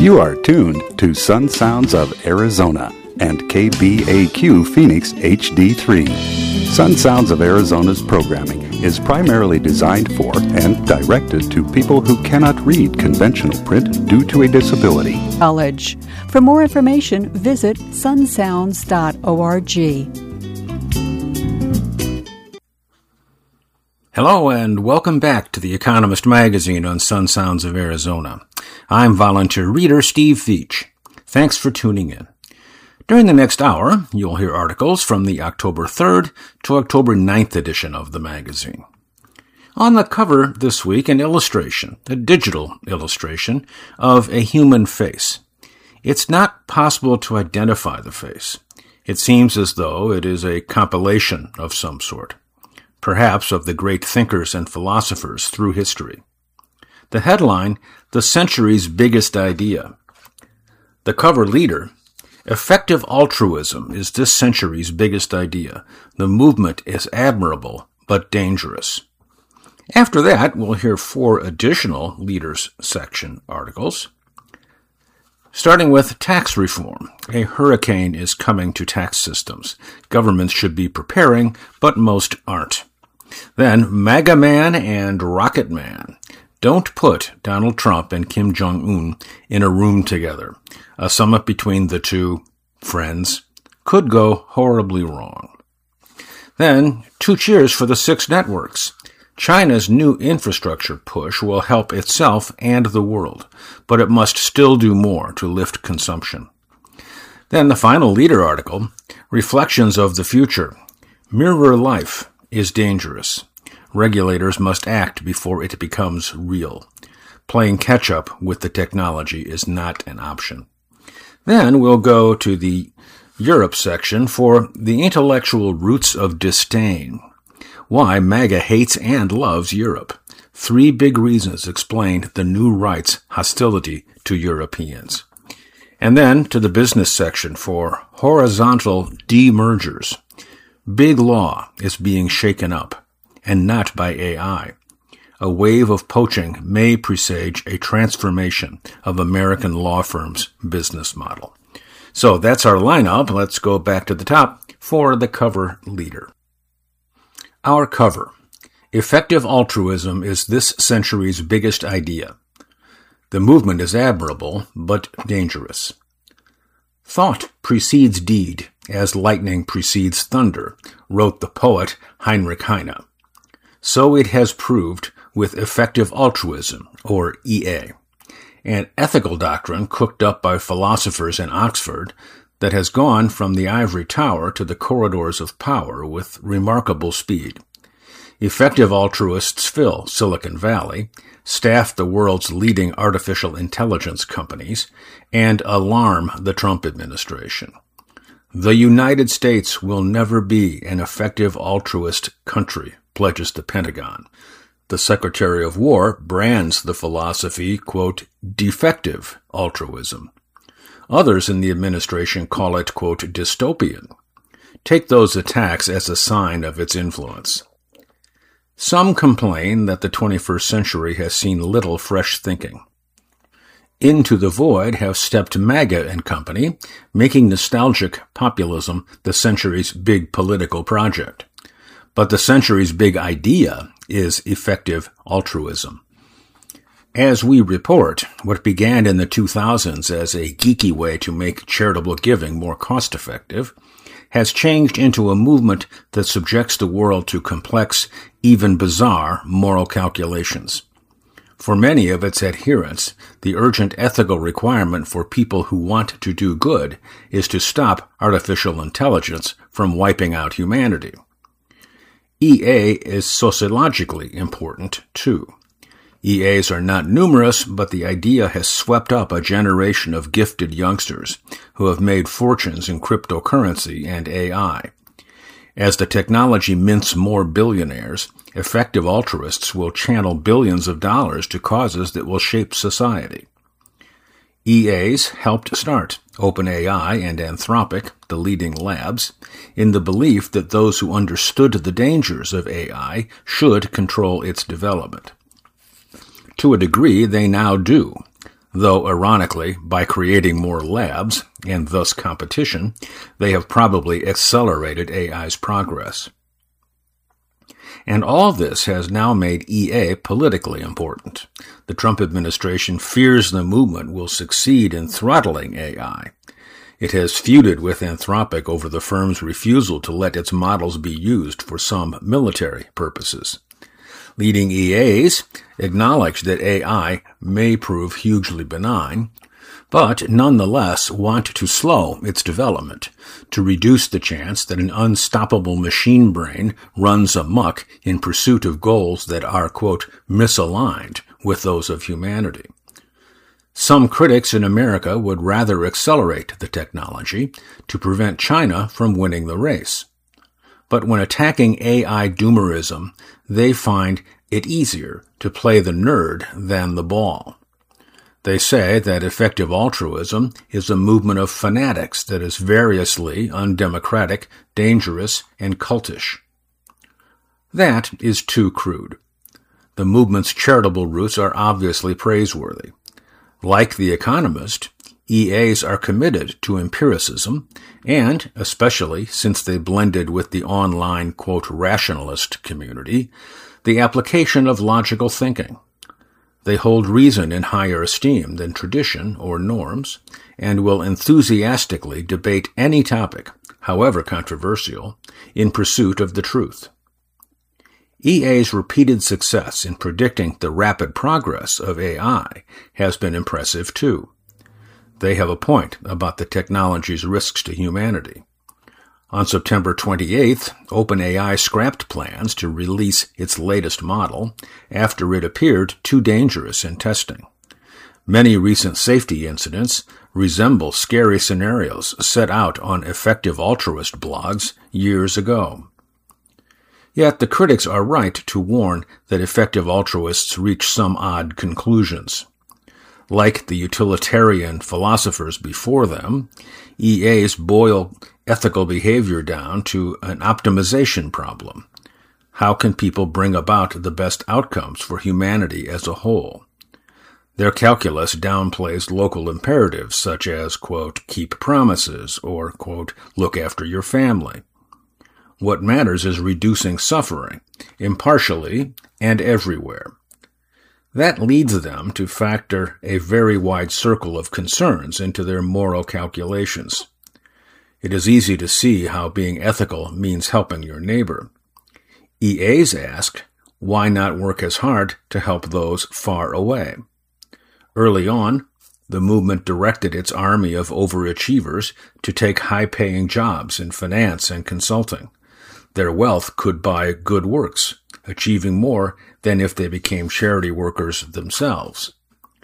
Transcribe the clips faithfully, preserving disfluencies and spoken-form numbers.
You are tuned to Sun Sounds of Arizona and K B A Q Phoenix H D three. Sun Sounds of Arizona's programming is primarily designed for and directed to people who cannot read conventional print due to a disability. College. For more information, visit sun sounds dot org. Hello and welcome back to The Economist magazine on Sun Sounds of Arizona. I'm volunteer reader Steve Veach. Thanks for tuning in. During the next hour, you'll hear articles from the October third to October ninth edition of the magazine. On the cover this week, an illustration, a digital illustration, of a human face. It's not possible to identify the face. It seems as though it is a compilation of some sort, perhaps of the great thinkers and philosophers through history. The headline, The Century's Biggest Idea. The cover leader, Effective altruism is this century's biggest idea. The movement is admirable, but dangerous. After that, we'll hear four additional Leaders section articles. Starting with tax reform. A hurricane is coming to tax systems. Governments should be preparing, but most aren't. Then, MAGA Man and Rocket Man. Don't put Donald Trump and Kim Jong-un in a room together. A summit between the two friends could go horribly wrong. Then, two cheers for the six networks. China's new infrastructure push will help itself and the world, but it must still do more to lift consumption. Then the final leader article, Reflections of the Future. Mirror life is dangerous. Regulators must act before it becomes real. Playing catch-up with the technology is not an option. Then we'll go to the Europe section for the intellectual roots of disdain. Why MAGA hates and loves Europe. Three big reasons explain the new right's hostility to Europeans. And then to the business section for horizontal demergers. Big law is being shaken up, and not by A I. A wave of poaching may presage a transformation of American law firms' business model. So that's our lineup. Let's go back to the top for the cover leader. Our cover. Effective altruism is this century's biggest idea. The movement is admirable, but dangerous. Thought precedes deed, as lightning precedes thunder, wrote the poet Heinrich Heine. So it has proved with effective altruism, or E A, an ethical doctrine cooked up by philosophers in Oxford that has gone from the ivory tower to the corridors of power with remarkable speed. Effective altruists fill Silicon Valley, staff the world's leading artificial intelligence companies, and alarm the Trump administration. The United States will never be an effective altruist country, pledges the Pentagon. The Secretary of War brands the philosophy, quote, defective altruism. Others in the administration call it, quote, dystopian. Take those attacks as a sign of its influence. Some complain that the twenty-first century has seen little fresh thinking. Into the void have stepped MAGA and company, making nostalgic populism the century's big political project. But the century's big idea is effective altruism. As we report, what began in the two thousands as a geeky way to make charitable giving more cost-effective has changed into a movement that subjects the world to complex, even bizarre, moral calculations. For many of its adherents, the urgent ethical requirement for people who want to do good is to stop artificial intelligence from wiping out humanity. E A is sociologically important, too. E As are not numerous, but the idea has swept up a generation of gifted youngsters who have made fortunes in cryptocurrency and A I. As the technology mints more billionaires, effective altruists will channel billions of dollars to causes that will shape society. E As helped start OpenAI and Anthropic, the leading labs, in the belief that those who understood the dangers of A I should control its development. To a degree, they now do. though ironically, by creating more labs, and thus competition, they have probably accelerated A I's progress. And all this has now made E A politically important. The Trump administration fears the movement will succeed in throttling A I. It has feuded with Anthropic over the firm's refusal to let its models be used for some military purposes. Leading E As acknowledge that A I may prove hugely benign, but nonetheless want to slow its development to reduce the chance that an unstoppable machine brain runs amok in pursuit of goals that are, quote, misaligned with those of humanity. Some critics in America would rather accelerate the technology to prevent China from winning the race. But when attacking A I doomerism, they find it easier to play the nerd than the ball. They say that effective altruism is a movement of fanatics that is variously undemocratic, dangerous, and cultish. That is too crude. The movement's charitable roots are obviously praiseworthy. Like The Economist, E As are committed to empiricism, and, especially since they blended with the online, quote, rationalist community, the application of logical thinking. They hold reason in higher esteem than tradition or norms, and will enthusiastically debate any topic, however controversial, in pursuit of the truth. E A's repeated success in predicting the rapid progress of A I has been impressive too. They have a point about the technology's risks to humanity. On September twenty-eighth, OpenAI scrapped plans to release its latest model after it appeared too dangerous in testing. Many recent safety incidents resemble scary scenarios set out on effective altruist blogs years ago. Yet the critics are right to warn that effective altruists reach some odd conclusions. Like the utilitarian philosophers before them, E As boil ethical behavior down to an optimization problem. How can people bring about the best outcomes for humanity as a whole? Their calculus downplays local imperatives such as, quote, keep promises or, quote, look after your family. What matters is reducing suffering, impartially and everywhere. That leads them to factor a very wide circle of concerns into their moral calculations. It is easy to see how being ethical means helping your neighbor. E As ask, why not work as hard to help those far away? Early on, the movement directed its army of overachievers to take high-paying jobs in finance and consulting. Their wealth could buy good works, achieving more than if they became charity workers themselves.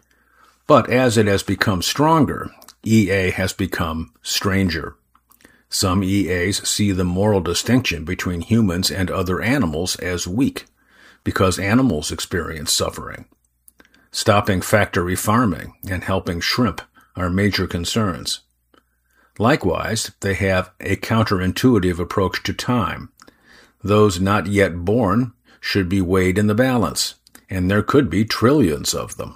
But as it has become stronger, E A has become stranger. Some E As see the moral distinction between humans and other animals as weak, because animals experience suffering. Stopping factory farming and helping shrimp are major concerns. Likewise, they have a counterintuitive approach to time. Those not yet born should be weighed in the balance, and there could be trillions of them.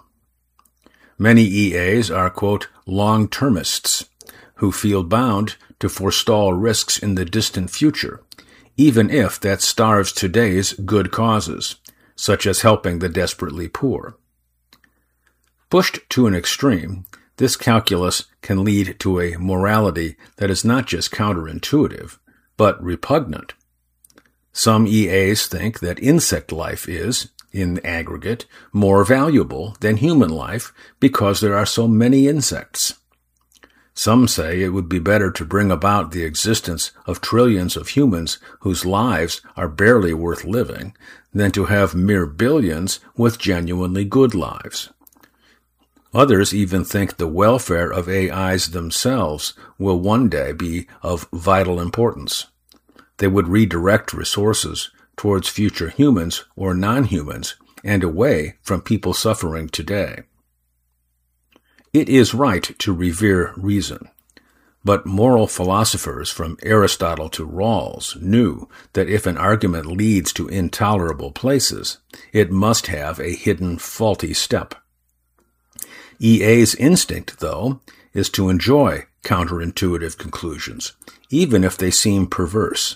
Many E As are, quote, long-termists, who feel bound to forestall risks in the distant future, even if that starves today's good causes, such as helping the desperately poor. Pushed to an extreme, this calculus can lead to a morality that is not just counterintuitive, but repugnant. Some E As think that insect life is, in aggregate, more valuable than human life because there are so many insects. Some say it would be better to bring about the existence of trillions of humans whose lives are barely worth living than to have mere billions with genuinely good lives. Others even think the welfare of A Is themselves will one day be of vital importance. They would redirect resources towards future humans or non-humans and away from people suffering today. It is right to revere reason, but moral philosophers from Aristotle to Rawls knew that if an argument leads to intolerable places, it must have a hidden faulty step. E A's instinct, though, is to enjoy counterintuitive conclusions, even if they seem perverse.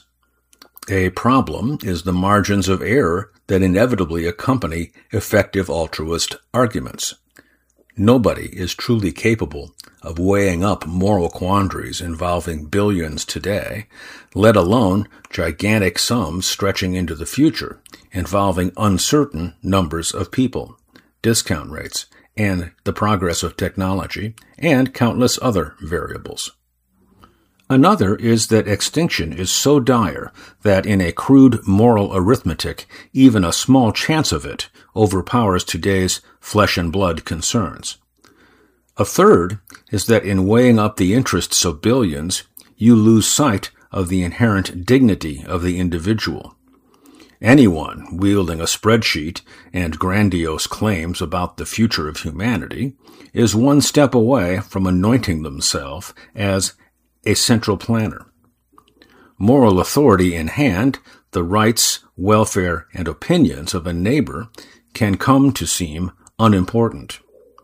A problem is the margins of error that inevitably accompany effective altruist arguments. Nobody is truly capable of weighing up moral quandaries involving billions today, let alone gigantic sums stretching into the future, involving uncertain numbers of people, discount rates, and the progress of technology, and countless other variables. Another is that extinction is so dire that in a crude moral arithmetic, even a small chance of it overpowers today's flesh and blood concerns. A third is that in weighing up the interests of billions, you lose sight of the inherent dignity of the individual. Anyone wielding a spreadsheet and grandiose claims about the future of humanity is one step away from anointing themselves as a central planner. Moral authority in hand, the rights, welfare, and opinions of a neighbor can come to seem unimportant.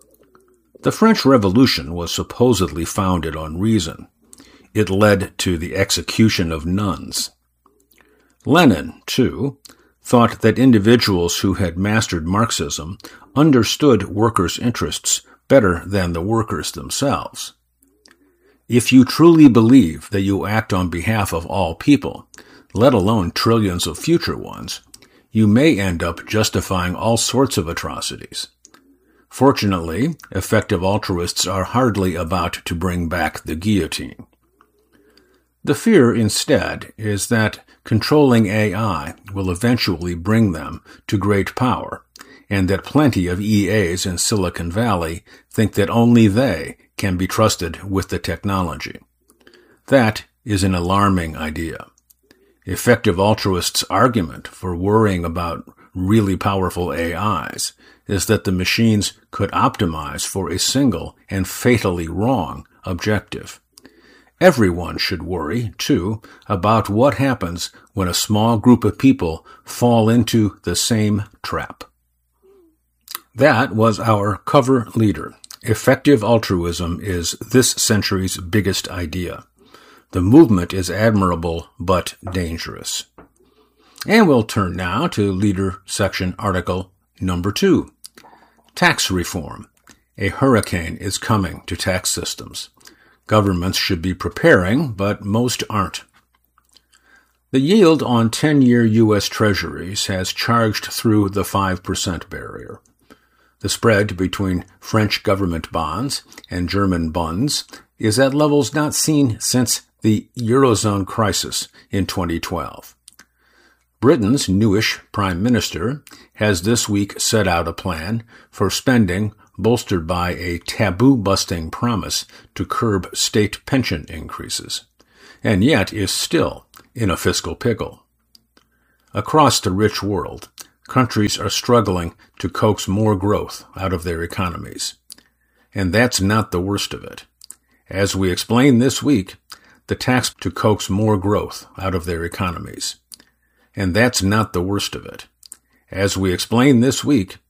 The French Revolution was supposedly founded on reason. It led to the execution of nuns. Lenin, too, thought that individuals who had mastered Marxism understood workers' interests better than the workers themselves. If you truly believe that you act on behalf of all people, let alone trillions of future ones, you may end up justifying all sorts of atrocities. Fortunately, effective altruists are hardly about to bring back the guillotine. The fear, instead, is that controlling A I will eventually bring them to great power, and that plenty of E As in Silicon Valley think that only they can be trusted with the technology. That is an alarming idea. Effective altruists' argument for worrying about really powerful A Is is that the machines could optimize for a single and fatally wrong objective. Everyone should worry, too, about what happens when a small group of people fall into the same trap. That was our cover leader. Effective altruism is this century's biggest idea. The movement is admirable but dangerous. And we'll turn now to Leader Section Article Number two. Tax Reform. A hurricane is coming to tax systems. Governments should be preparing, but most aren't. The yield on ten-year U S Treasuries has charged through the five percent barrier. The spread between French government bonds and German bunds is at levels not seen since the Eurozone crisis in twenty twelve. Britain's newish Prime Minister has this week set out a plan for spending bolstered by a taboo-busting promise to curb state pension increases, and yet is still in a fiscal pickle. Across the rich world, countries are struggling to coax more growth out of their economies. And that's not the worst of it. As we explained this week, the tax to coax more growth out of their economies. And that's not the worst of it. As we explained this week,